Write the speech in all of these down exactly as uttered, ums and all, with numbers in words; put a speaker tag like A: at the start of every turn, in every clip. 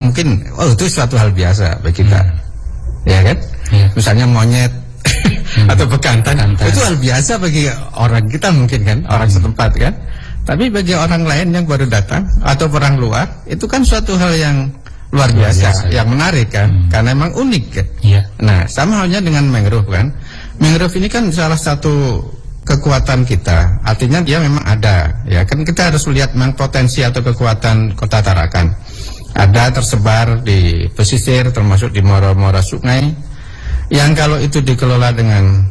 A: mungkin oh itu suatu hal biasa bagi kita, hmm. ya kan? Ya. Misalnya monyet hmm. atau bekantan, bekantan, itu hal biasa bagi orang kita mungkin kan, hmm. orang setempat kan. Tapi bagi orang lain yang baru datang atau orang luar, itu kan suatu hal yang luar biasa, biasa yang ya. menarik kan, hmm. karena memang unik kan. Ya. Nah, sama halnya dengan mangrove kan. Mangrove ini kan salah satu kekuatan kita, artinya dia memang ada, ya kan kita harus lihat memang potensi atau kekuatan Kota Tarakan. Ada tersebar di pesisir, termasuk di muara-muara sungai, yang kalau itu dikelola dengan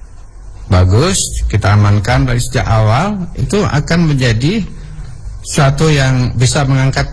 A: bagus, kita amankan dari sejak awal, itu akan menjadi suatu yang bisa mengangkat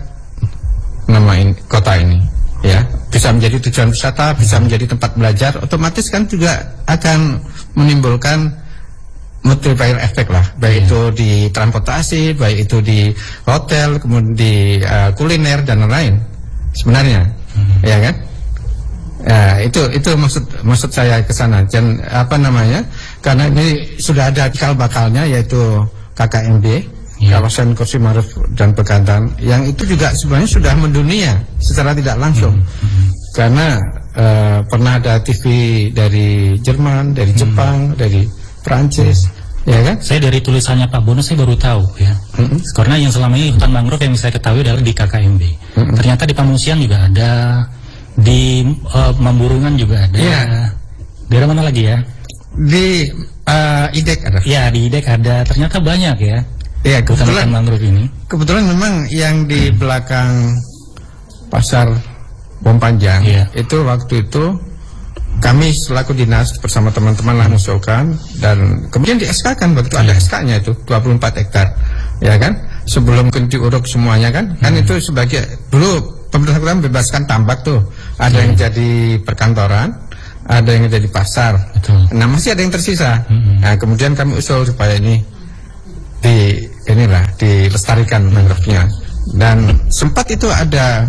A: nama ini, kota ini, ya bisa menjadi tujuan wisata, bisa menjadi tempat belajar, otomatis kan juga akan menimbulkan multiplier efek lah, baik yeah. itu di transportasi, baik itu di hotel, kemudian di uh, kuliner dan lain-lain. Sebenarnya, mm-hmm. ya kan? Ya, itu itu maksud maksud saya ke sana. Dan apa namanya? Karena ini sudah ada cikal bakalnya, yaitu K K M B, yeah. kawasan kursi mangrove dan bekantan, yang itu juga sebenarnya sudah mendunia secara tidak langsung. Mm-hmm. Karena uh, pernah ada T V dari Jerman, dari Jepang, mm-hmm. dari Prancis, hmm. ya kan? Saya dari tulisannya Pak Bono saya baru tahu ya. Hmm. Karena yang selama ini hutan mangrove yang saya ketahui adalah di K K M B. Hmm. Ternyata di Pangungsian juga ada, di uh, Mamburungan juga ada. Ya. Daerah mana lagi ya? Di uh, Idek ada. Ya, di Idek ada. Ternyata banyak ya. Ya, kebetulan mangrove ini. Kebetulan memang yang di hmm. belakang Pasar Bom Panjang ya. Itu waktu itu kami selaku dinas bersama teman-teman lah mengusulkan, dan kemudian di S K kan, begitu ada S K-nya itu dua puluh empat hektar, ya kan, sebelum diuruk semuanya kan, kan hmm. itu sebagai, dulu pemerintah kota membebaskan tambak tuh, ada hmm. yang jadi perkantoran, ada yang jadi pasar, betul. Nah masih ada yang tersisa, hmm. nah kemudian kami usul supaya ini di inilah dilestarikan mangrove-nya, dan sempat itu ada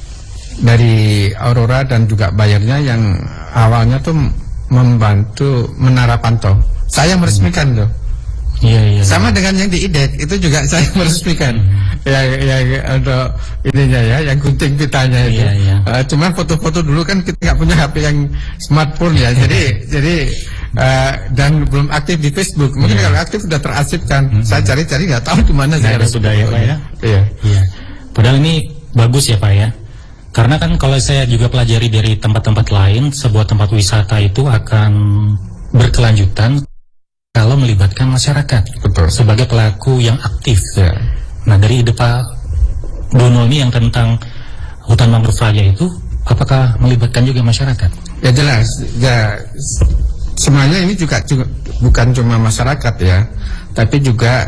A: dari Aurora dan juga bayarnya yang awalnya tuh membantu Menara Pantau. Saya meresmikan tuh. Iya, iya. Sama dengan yang di Idek itu juga saya meresmikan. Hmm. Ya, ya, untuk ininya ya, yang gunting pitanya itu. Iya, iya. Uh, cuman foto-foto dulu kan kita nggak punya H P yang smartphone ya, jadi jadi uh, dan belum aktif di Facebook. Mungkin iya. kalau aktif sudah terarsipkan. Hmm. Saya cari-cari nggak tahu di mana saya. Sudah ya Pak ya. Iya. Iya. Padahal ini bagus ya Pak ya. Karena kan kalau saya juga pelajari dari tempat-tempat lain, sebuah tempat wisata itu akan berkelanjutan kalau melibatkan masyarakat. Betul. Sebagai pelaku yang aktif. Ya. Nah dari ide Pak Bono ini yang tentang hutan mangrove raya itu, apakah melibatkan juga masyarakat? Ya jelas. Ya semuanya ini juga, juga bukan cuma masyarakat ya, tapi juga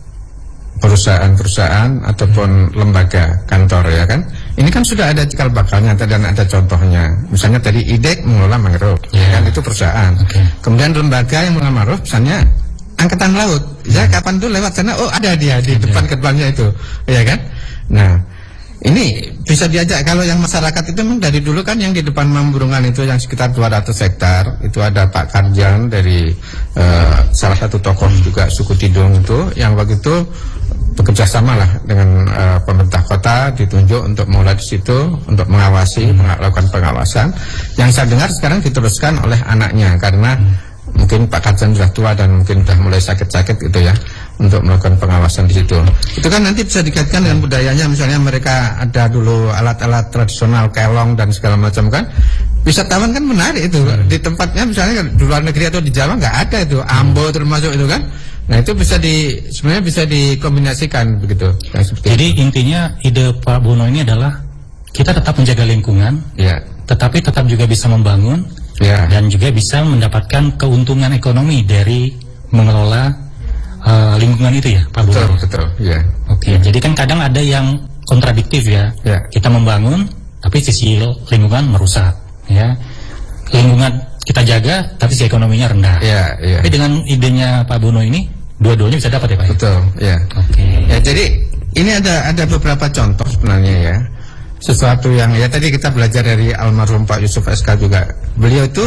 A: perusahaan-perusahaan ataupun hmm. lembaga kantor ya kan. Ini kan sudah ada cikal bakalnya dan ada contohnya. Misalnya tadi Idek mengelola mangrove, yeah. ya kan itu perusahaan. Okay. Kemudian lembaga yang mengelola mangrove, misalnya Angkatan Laut. Ya hmm. kapan tuh lewat sana, oh ada dia di ada. Depan gerbangnya itu, ya kan. Nah ini bisa diajak, kalau yang masyarakat itu memang dari dulu kan yang di depan Mamburungan itu yang sekitar dua ratus hektar, itu ada Pak Karjan dari uh, salah satu tokoh juga suku Tidung itu, yang begitu bekerja sama lah dengan uh, pemerintah kota, ditunjuk untuk mulai di situ untuk mengawasi, hmm. melakukan pengawasan. Yang saya dengar sekarang diteruskan oleh anaknya karena hmm. mungkin Pak Karjan sudah tua dan mungkin sudah mulai sakit-sakit gitu ya, untuk melakukan pengawasan di situ. Itu kan nanti bisa dikaitkan dengan budayanya, misalnya mereka ada dulu alat-alat tradisional, kelong dan segala macam kan. Wisatawan kan menarik itu hmm. di tempatnya, misalnya di luar negeri atau di Jawa nggak ada itu, Ambo termasuk itu kan. Nah itu bisa di sebenarnya bisa dikombinasikan begitu. Jadi itu. Intinya ide Pak Bono ini adalah kita tetap menjaga lingkungan, ya. Tetapi tetap juga bisa membangun, ya. Dan juga bisa mendapatkan keuntungan ekonomi dari mengelola uh, lingkungan itu ya Pak Bono. Betul, betul. Ya. Oke. Ya. Jadi kan kadang ada yang kontradiktif ya. Ya. Kita membangun, tapi sisi lingkungan merusak, ya. Lingkungan kita jaga, tapi si ekonominya rendah. Ya, ya. Tapi dengan idenya Pak Bono ini, dua-duanya bisa dapat ya Pak? Betul, ya. Oke. Okay. Ya, jadi ini ada ada beberapa contoh sebenarnya ya. Sesuatu yang ya tadi kita belajar dari almarhum Pak Yusuf S K juga. Beliau itu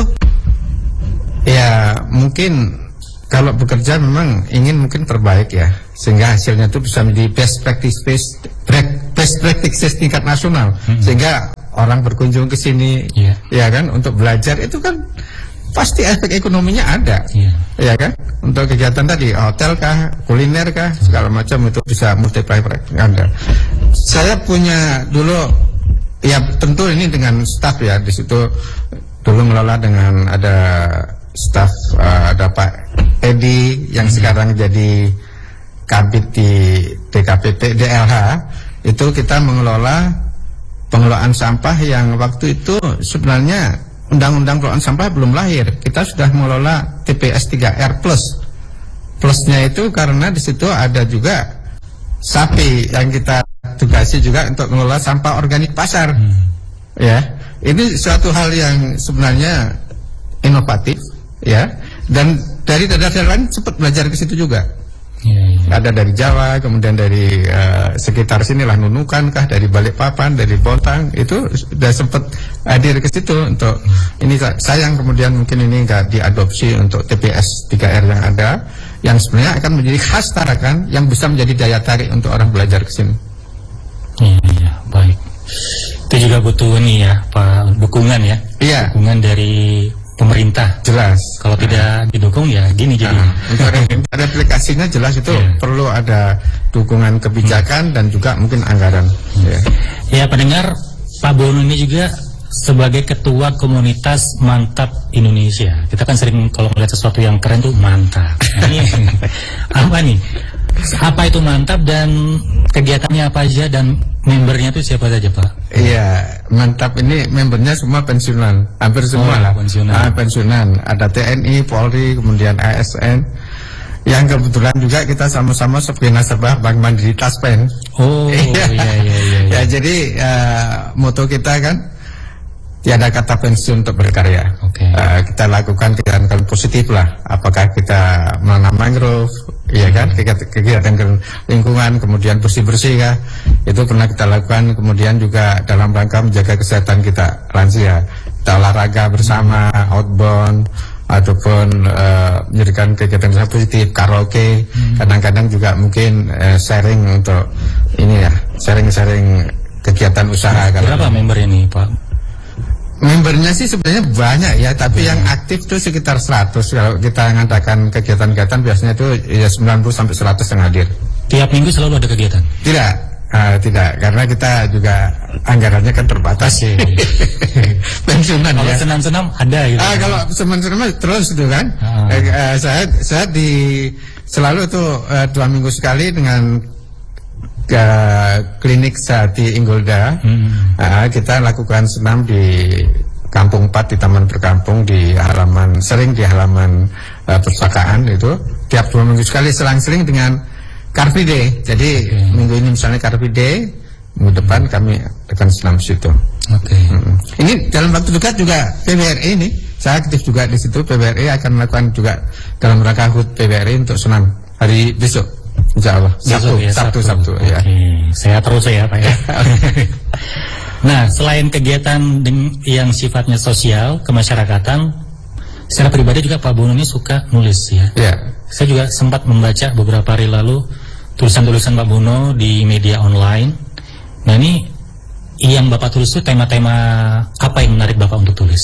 A: ya mungkin kalau bekerja memang ingin mungkin terbaik ya, sehingga hasilnya itu bisa menjadi best practice best, best practices tingkat nasional, hmm. sehingga orang berkunjung ke sini, yeah. ya kan, untuk belajar itu kan pasti efek ekonominya ada, yeah. ya kan, untuk kegiatan tadi hotel kah, kuliner kah, segala macam itu bisa multiplier Anda. Saya punya dulu, ya tentu ini dengan staff ya di situ dulu ngelola dengan ada staff uh, ada Pak Edi yang hmm. sekarang jadi Kabid di D K P P D L H. Itu kita mengelola pengelolaan sampah yang waktu itu sebenarnya undang-undang pengelolaan sampah belum lahir. Kita sudah mengelola T P S tiga R plus. Plusnya itu karena di situ ada juga sapi yang kita tugasi juga untuk mengelola sampah organik pasar. Hmm. Ya, ini suatu hal yang sebenarnya inovatif, ya. Dan dari daerah-daerah lain sempat belajar ke situ juga. Ya, ya. Ada dari Jawa, kemudian dari uh, sekitar sinilah Nunukan kah, dari Balikpapan, dari Bontang, itu sudah sempat hadir ke situ untuk ini. Sayang kemudian mungkin ini nggak diadopsi untuk T P S tiga R yang ada, yang sebenarnya akan menjadi khas Tarakan, yang bisa menjadi daya tarik untuk orang belajar ke sini.
B: Iya, iya, baik. Itu juga butuh nih ya, Pak, dukungan ya.
A: Iya.
B: Dukungan dari pemerintah.
A: Jelas.
B: Kalau tidak didukung ya gini jadi.
A: Nah, untuk replikasinya jelas itu yeah. perlu ada dukungan kebijakan hmm. dan juga mungkin anggaran. Hmm. Ya.
B: Ya, pendengar, Pak Bono ini juga sebagai ketua komunitas Mantap Indonesia. Kita kan sering kalau melihat sesuatu yang keren tuh mantap. Nah, ini apa nih? Apa itu Mantap dan kegiatannya apa aja dan membernya itu siapa saja, Pak?
A: Iya, Mantap ini membernya semua pensiunan, hampir semua lah. Oh, pensiunan. Ah, pensiunan. Ada T N I, Polri, kemudian A S N. Yang kebetulan juga kita sama-sama sebagai nasabah Bank Mandiri Taspen.
B: Oh, iya iya iya. iya.
A: Ya, jadi uh, moto kita kan tiada kata pensiun untuk berkarya.
B: Okay.
A: Uh, kita lakukan kegiatan positif lah. Apakah kita menanam mangrove, iya kan, kegiatan lingkungan, kemudian bersih-bersih ya, itu pernah kita lakukan. Kemudian juga dalam rangka menjaga kesehatan kita lansia, kita olahraga bersama, outbound, ataupun uh, menjadikan kegiatan positif, karaoke, kadang-kadang hmm. juga mungkin uh, sharing untuk ini ya, sharing-sharing kegiatan usaha.
B: Berapa member ini, Pak?
A: Membernya sih sebenarnya banyak ya, tapi hmm. yang aktif tuh sekitar seratus. Kalau kita mengadakan kegiatan-kegiatan biasanya itu ya sembilan puluh sampai seratus yang hadir.
B: Tiap minggu selalu ada kegiatan?
A: Tidak, uh, tidak, karena kita juga anggarannya kan terbatas. Pensiunan
B: kalau
A: ya. Kalau
B: senam-senam ada gitu.
A: Ah, kalau senam-senam terus itu kan. Ah. Eh, uh, saya saya di selalu tuh uh, dua minggu sekali dengan ke klinik Sehati Inggolda. hmm. uh, kita lakukan senam di Kampung empat di Taman Berkampung, di halaman, sering di halaman uh, perpustakaan itu tiap dua minggu sekali, selang-seling dengan Car Free Day. Jadi okay. minggu ini misalnya Car Free Day, minggu depan hmm. kami akan senam di situ.
B: Oke. Okay.
A: hmm. Ini dalam waktu dekat juga P B R I ini, saya aktif juga di situ. P B R I akan melakukan juga dalam rangka H U T P B R I untuk senam hari besok. Insya Allah, Sabtu,
B: ya,
A: Sabtu, Sabtu,
B: Sabtu, ya. Oke, saya terus ya, Pak ya. Nah, selain kegiatan yang sifatnya sosial, kemasyarakatan, secara pribadi juga Pak Bono ini suka nulis ya.
A: Ya.
B: Saya juga sempat membaca beberapa hari lalu tulisan-tulisan Pak Bono di media online. Nah, ini yang Bapak tulis itu tema-tema apa yang menarik Bapak untuk tulis?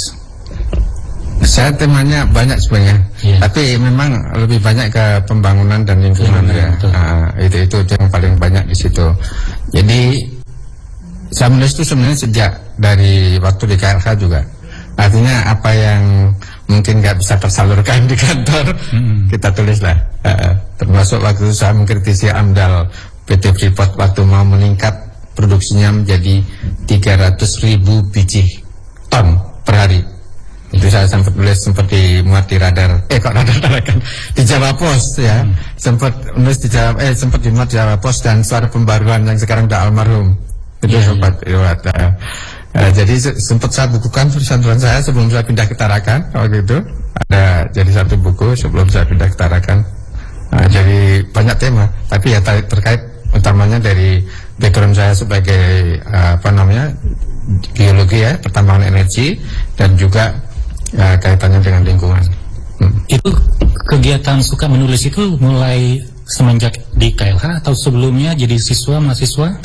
A: Saya temanya banyak sebenarnya, yeah. tapi memang lebih banyak ke pembangunan dan lingkungan yeah, ya. Nah, itu itu yang paling banyak di situ. Jadi saya menulis itu sebenarnya sejak dari waktu di K L H juga. Artinya apa yang mungkin nggak bisa tersalurkan di kantor, mm-hmm. kita tulis lah. Uh, termasuk waktu itu saya mengkritisi AMDAL P T Freeport waktu mau meningkat produksinya menjadi tiga ratus ribu biji ton per hari. Itu saya sempat tulis, sempat dimuat di radar, eh kok radar Tarakan, di Jawa Pos ya, hmm. sempat menulis di Jawa, eh sempat dimuat di Jawa Pos dan Suara Pembaruan yang sekarang udah almarhum, itu yeah, sempat yeah. Ya, uh, uh, jadi sempat saya bukukan tulisan-tulisan saya sebelum saya pindah ke Tarakan waktu itu, ada jadi satu buku sebelum saya pindah ke Tarakan, uh, jadi banyak tema, tapi ya terkait utamanya dari background saya sebagai uh, apa namanya geologi ya, pertambangan energi dan juga ya, kaitannya dengan lingkungan. hmm.
B: Itu kegiatan suka menulis itu mulai semenjak di K L H atau sebelumnya jadi siswa mahasiswa?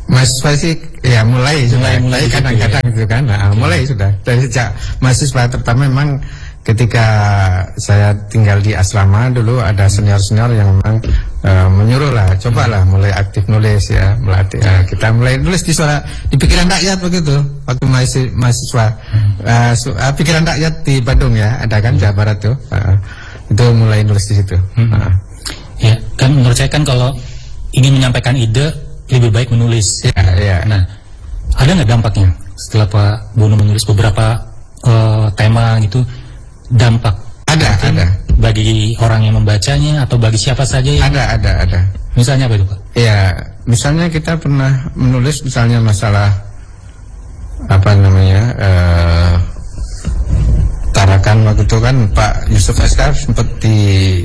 A: mahasiswa sih ya mulai mulai mulai kadang-kadang gitu kan, nah, okay. mulai sudah dari sejak mahasiswa, terutama memang ketika saya tinggal di asrama dulu ada senior-senior yang memang uh, menyuruh lah, cobalah mulai aktif nulis ya, melatih uh, kita mulai nulis di suara di pikiran rakyat begitu waktu mahasiswa, mahasiswa. Uh, su, uh, pikiran rakyat di Bandung ya, ada kan Jawa Barat tuh, uh, itu mulai nulis di situ. Hmm. Uh.
B: Ya kan menurut saya kan kalau ingin menyampaikan ide lebih baik menulis.
A: Ya, ya.
B: Nah, ada nggak dampaknya setelah Pak Bono menulis beberapa uh, tema gitu? Dampak
A: ada, ada
B: bagi orang yang membacanya atau bagi siapa saja? Yang...
A: Ada, ada, ada.
B: Misalnya apa itu, Pak?
A: Ya, misalnya kita pernah menulis misalnya masalah apa namanya uh, Tarakan waktu itu kan Pak Yusuf Eskar sempat di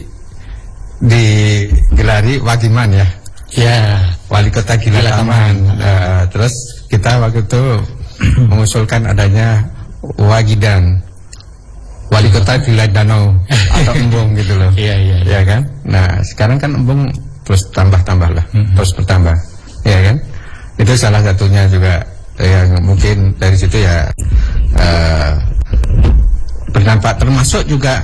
A: digelari Wagiman ya.
B: Ya,
A: wali kota Gila Taman. Uh, terus kita waktu itu mengusulkan adanya Wagidan, wali kota Gila Danau atau Embung gitu loh.
B: Iya, iya,
A: iya. Ya kan? Nah, sekarang kan Embung terus tambah-tambah lah, mm-hmm. terus bertambah. Ya kan? Itu salah satunya juga yang mungkin dari situ ya uh, berdampak, termasuk juga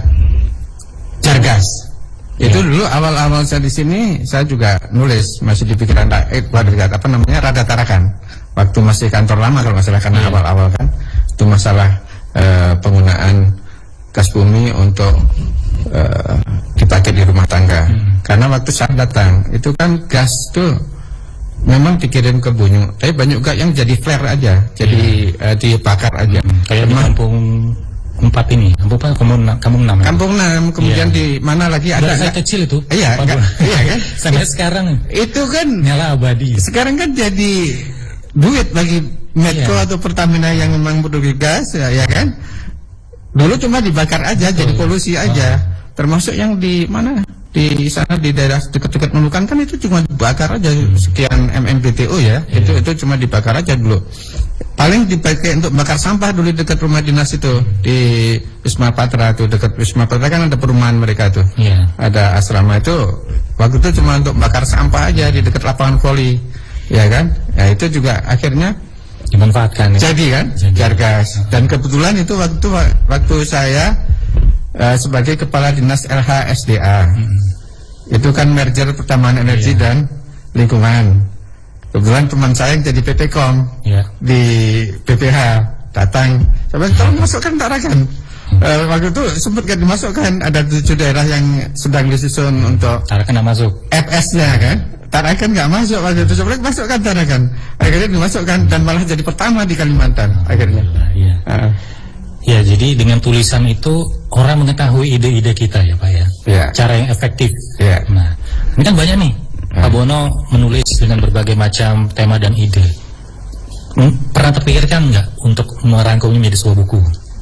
A: Jargas. Itu ya. Dulu awal-awal saya di sini saya juga nulis masih di pikiran rakyat, apa namanya Rada Tarakan. Waktu masih kantor lama kalau nggak salah, karena ya. awal-awal kan itu masalah uh, penggunaan gas bumi untuk uh, dipakai di rumah tangga. Hmm. Karena waktu saya datang itu kan gas tuh memang dikirim ke Bunyu, tapi banyak juga yang jadi flare aja, jadi ya. uh, dibakar aja. Hmm.
B: Kayak di kampung empat ini, kampung apa? Kampung Kampung enam. Ya?
A: Kampung enam, kemudian ya. Di mana lagi ada?
B: Saya kecil itu.
A: Iya, enggak, iya kan?
B: Sampai sekarang
A: itu kan
B: nyala abadi.
A: Sekarang kan jadi duit bagi Medco ya. Atau Pertamina yang memang produksi gas, ya, ya kan? Dulu cuma dibakar aja, betul. Jadi polusi aja. Oh. Termasuk yang di mana? Di sana di daerah dekat-dekat Nunukan kan itu cuma dibakar aja, hmm. sekian M M B T U ya. Yeah. Itu itu cuma dibakar aja dulu. Paling dipakai untuk bakar sampah dulu dekat rumah dinas itu, hmm. di Wisma Patra itu, dekat Wisma Patra kan ada perumahan mereka tuh. Yeah. Ada asrama itu. Waktu itu cuma untuk bakar sampah aja di dekat lapangan voli. Ya kan? Ya itu juga akhirnya
B: dimanfaatkan ya?
A: Jadi kan, jadi. Jargas. Dan kebetulan itu waktu waktu saya uh, sebagai kepala dinas L H S D A, hmm. itu kan merger pertambangan energi yeah. dan lingkungan. Kebetulan teman saya yang jadi P P Kom yeah. di B P H datang, coba tolong masukkan Tarakan. Hmm. Uh, waktu itu sempat kan dimasukkan, ada tujuh daerah yang sedang disusun hmm. untuk
B: Tarakan nggak masuk.
A: F S-nya kan. Tarakan nggak masuk waktu itu, coba masukkan Tarakan. Akhirnya dimasukkan dan malah jadi pertama di Kalimantan akhirnya.
B: Ya, uh. ya jadi dengan tulisan itu orang mengetahui ide-ide kita ya Pak ya.
A: Ya.
B: Cara yang efektif.
A: Ya.
B: Nah, ini kan banyak nih. Uh. Pak Bono menulis dengan berbagai macam tema dan ide. Hmm, pernah terpikirkan nggak untuk merangkumnya menjadi sebuah buku?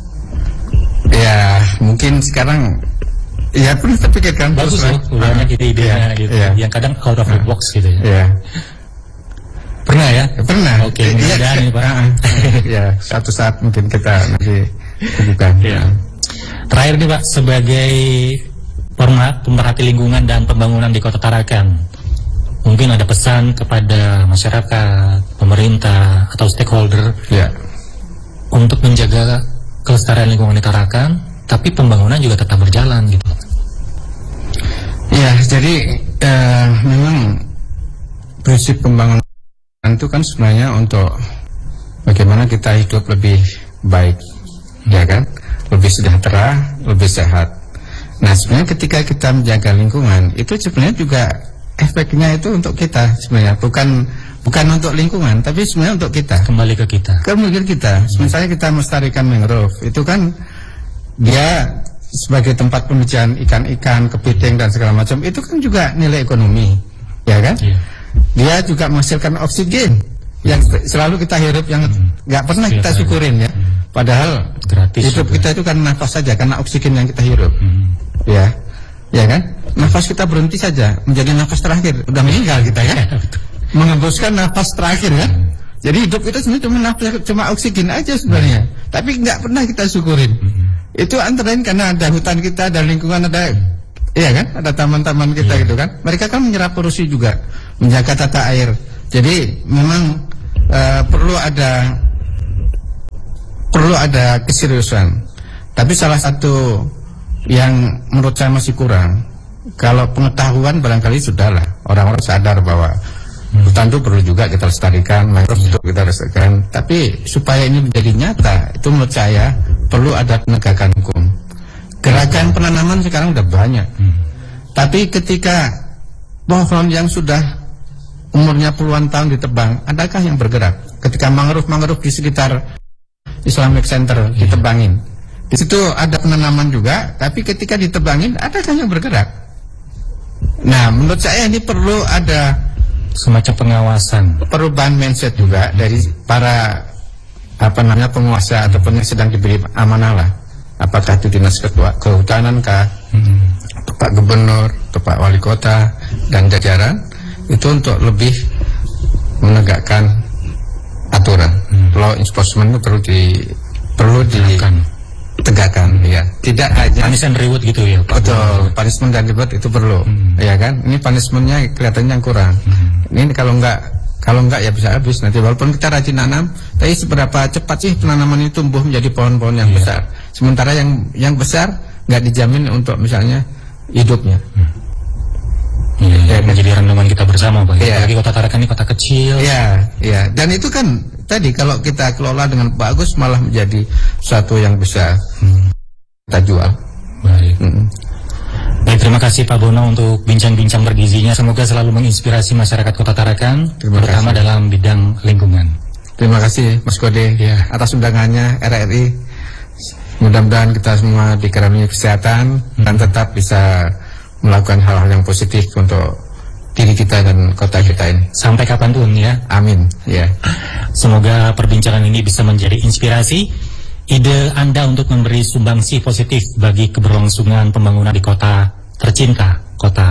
A: Ya, mungkin sekarang ya pernah terpikirkan.
B: Bagus loh, banyak ide-idenya
A: ya,
B: gitu,
A: ya.
B: yang kadang out of the box gitu ya.
A: Ya.
B: Pernah ya?
A: Pernah.
B: Oke, okay, mudah-mudahan ya, Pak.
A: Ya, suatu saat mungkin kita nanti bukan.
B: Ya. Terakhir nih Pak, sebagai pemerhati lingkungan dan pembangunan di Kota Tarakan, mungkin ada pesan kepada masyarakat, pemerintah atau stakeholder
A: ya.
B: untuk menjaga kelestarian lingkungan di Tarakan, tapi pembangunan juga tetap berjalan gitu.
A: Ya, jadi uh, memang prinsip pembangunan itu kan sebenarnya untuk bagaimana kita hidup lebih baik, ya kan, lebih sejahtera, lebih sehat. Nah, sebenarnya ketika kita menjaga lingkungan itu sebenarnya juga efeknya itu untuk kita sebenarnya, bukan bukan untuk lingkungan, tapi sebenarnya untuk kita.
B: Kembali ke kita.
A: Kembali ke kita. Misalnya kita melestarikan mangrove, itu kan dia sebagai tempat pemijahan ikan-ikan, kepiting dan segala macam, itu kan juga nilai ekonomi, ya kan? Iya. Dia juga menghasilkan oksigen yang selalu kita hirup, yang nggak hmm. pernah kita syukurin ya. Padahal
B: gratis
A: hidup juga. Kita itu kan nafas saja, karena oksigen yang kita hirup, hmm. ya, ya kan? Nafas kita berhenti saja, menjadi nafas terakhir, udah meninggal kita ya, mengembuskan nafas terakhir kan? Hmm. Jadi hidup kita sebenarnya cuma nafas, cuma oksigen aja sebenarnya, hmm. tapi nggak pernah kita syukurin. Hmm. Itu antara lain karena ada hutan kita, ada lingkungan, ada iya kan, ada taman-taman kita yeah. gitu kan. Mereka kan menyerap polusi juga, menjaga tata air. Jadi memang uh, perlu ada perlu ada keseriusan. Tapi salah satu yang menurut saya masih kurang, kalau pengetahuan barangkali sudahlah, orang-orang sadar bahwa hmm. hutan itu perlu juga kita lestarikan, mangrove itu kita lestarikan. Tapi supaya ini menjadi nyata, itu menurut saya perlu ada penegakan hukum. Gerakan penanaman sekarang udah banyak, hmm. tapi ketika pohon yang sudah umurnya puluhan tahun ditebang, adakah yang bergerak? Ketika mangrove-mangrove di sekitar Islamic Center ditebangin, di situ ada penanaman juga, tapi ketika ditebangin, adakah yang bergerak? Nah, menurut saya ini perlu ada
B: semacam pengawasan,
A: perubahan mindset juga dari para apa namanya penguasa ataupun yang sedang diberi amanah lah. Apakah itu dinas ketua kehutanan kah, hmm. Pak Gubernur, atau Pak Wali Kota dan jajaran itu untuk lebih menegakkan aturan. hmm. Law enforcement itu perlu di perlu ditegakkan, ya. Tidak hanya
B: punishment reward gitu ya, Pak.
A: Betul, punishment dan reward itu perlu, hmm. ya kan? Ini punishmentnya kelihatannya kurang. hmm. Ini kalau enggak kalau enggak ya bisa habis nanti, walaupun kita rajin nanam, tapi seberapa cepat sih penanaman itu tumbuh menjadi pohon-pohon yang yeah. besar. Sementara yang yang besar nggak dijamin untuk misalnya hidupnya.
B: hmm. Ya, ya, menjadi renungan kita bersama, Pak.
A: Ya.
B: Apalagi Kota Tarakan ini kota kecil.
A: Ya, ya. Dan itu kan tadi kalau kita kelola dengan bagus malah menjadi suatu yang bisa hmm. kita jual.
B: Baik.
A: Hmm.
B: Baik, terima kasih Pak Bono untuk bincang-bincang bergizinya. Semoga selalu menginspirasi masyarakat Kota Tarakan, terutama dalam bidang lingkungan.
A: Terima kasih Mas Kode ya, atas undangannya R R I. Mudah-mudahan kita semua dikaruniai kesehatan hmm. dan tetap bisa melakukan hal-hal yang positif untuk diri kita dan kota kita ini.
B: Sampai kapanpun ya.
A: Amin. Ya.
B: Semoga perbincangan ini bisa menjadi inspirasi, ide Anda untuk memberi sumbangsi positif bagi keberlangsungan pembangunan di kota tercinta, Kota